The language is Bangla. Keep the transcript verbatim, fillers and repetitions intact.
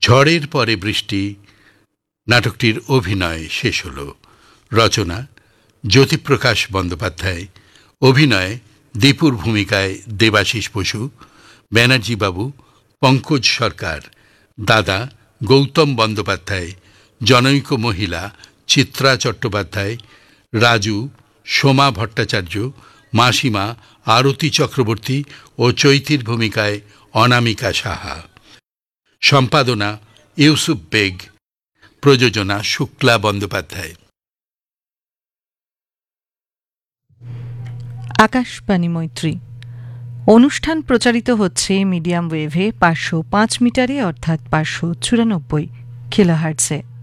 ঝড়ের পরে বৃষ্টি নাটকটির অভিনয় শেষ হল। রচনা জ্যোতিপ্রকাশ বন্দ্যোপাধ্যায়, অভিনয় দীপুর ভূমিকায় দেবাশিস বসু, ব্যানার্জি বাবু পঙ্কজ সরকার, দাদা গৌতম বন্দ্যোপাধ্যায়, জনৈক মহিলা চিত্রা চট্টোপাধ্যায়, রাজু সোমা ভট্টাচার্য, মাসিমা আরতি চক্রবর্তী ও চৈতির ভূমিকায় অনামিকা সাহা। সম্পাদনা ইউসুফ বেগ, প্রযোজনা শুক্লা বন্দ্যোপাধ্যায়। আকাশবাণী মৈত্রী অনুষ্ঠান প্রচারিত হচ্ছে মিডিয়াম ওয়েভে পাঁচশো পাঁচ মিটারে অর্থাৎ পাঁচশো চুরানব্বই কিলোহার্টজে।